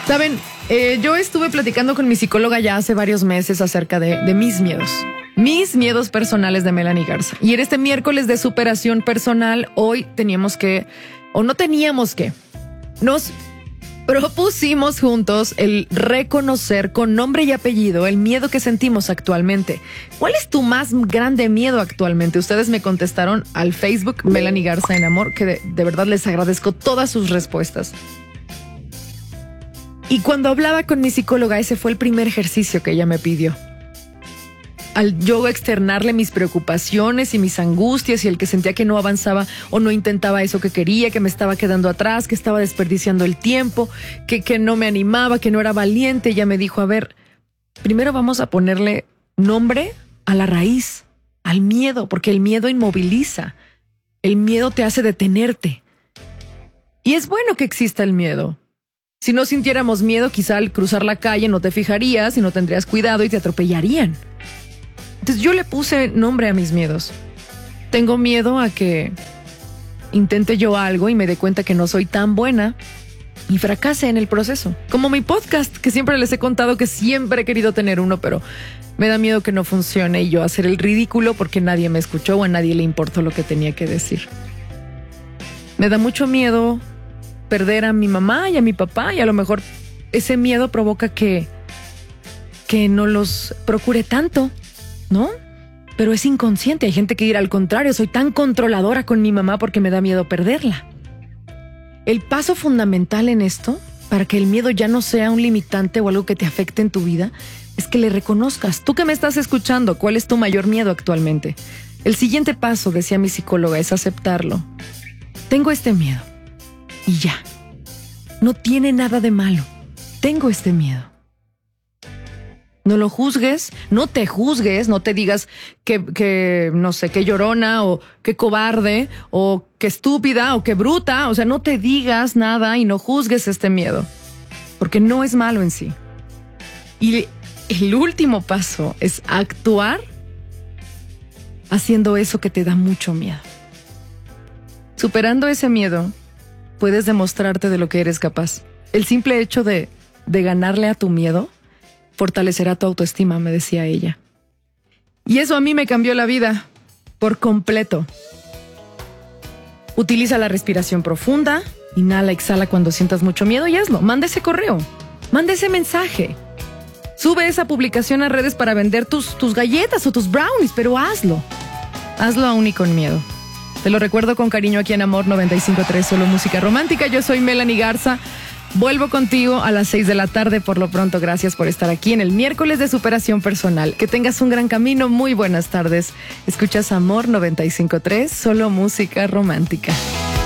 Saben, yo estuve platicando con mi psicóloga ya hace varios meses acerca de mis miedos. Mis miedos personales de Melanie Garza. Y en este miércoles de superación personal, hoy nos propusimos juntos el reconocer con nombre y apellido el miedo que sentimos actualmente. ¿Cuál es tu más grande miedo actualmente? Ustedes me contestaron al Facebook Melanie Garza en Amor, que de verdad les agradezco todas sus respuestas. Y cuando hablaba con mi psicóloga, ese fue el primer ejercicio que ella me pidió. Al yo externarle mis preocupaciones y mis angustias y el que sentía que no avanzaba o no intentaba eso que quería, que me estaba quedando atrás, que estaba desperdiciando el tiempo, que no me animaba, que no era valiente, ella me dijo, a ver, primero vamos a ponerle nombre a la raíz, al miedo, porque el miedo inmoviliza, el miedo te hace detenerte. Y es bueno que exista el miedo. Si no sintiéramos miedo, quizá al cruzar la calle no te fijarías y no tendrías cuidado y te atropellarían. Entonces yo le puse nombre a mis miedos. Tengo miedo a que intente yo algo y me dé cuenta que no soy tan buena y fracase en el proceso. Como mi podcast, que siempre les he contado que siempre he querido tener uno, pero me da miedo que no funcione y yo hacer el ridículo porque nadie me escuchó o a nadie le importó lo que tenía que decir. Me da mucho miedo perder a mi mamá y a mi papá y a lo mejor ese miedo provoca que no los procure tanto, ¿no? Pero es inconsciente. Hay gente que dirá al contrario, soy tan controladora con mi mamá porque me da miedo perderla. El paso fundamental en esto, para que el miedo ya no sea un limitante o algo que te afecte en tu vida, es que le reconozcas. Tú que me estás escuchando, ¿cuál es tu mayor miedo actualmente? El siguiente paso, decía mi psicóloga, es aceptarlo. Tengo este miedo. Y ya. No tiene nada de malo. Tengo este miedo. No lo juzgues, no te juzgues, no te digas que no sé, que llorona o que cobarde o que estúpida o que bruta. O sea, no te digas nada y no juzgues este miedo. Porque no es malo en sí. Y el último paso es actuar haciendo eso que te da mucho miedo. Superando ese miedo, puedes demostrarte de lo que eres capaz. El simple hecho de ganarle a tu miedo fortalecerá tu autoestima, me decía ella. Y eso a mí me cambió la vida por completo. Utiliza la respiración profunda, inhala, exhala cuando sientas mucho miedo y hazlo. Manda ese correo, manda ese mensaje. Sube esa publicación a redes para vender tus galletas o tus brownies, pero hazlo. Hazlo aún y con miedo. Te lo recuerdo con cariño aquí en Amor 95.3, solo música romántica. Yo soy Melanie Garza. Vuelvo contigo a las 6 de la tarde. Por lo pronto, gracias por estar aquí en el miércoles de superación personal. Que tengas un gran camino. Muy buenas tardes. Escuchas Amor 95.3, solo música romántica.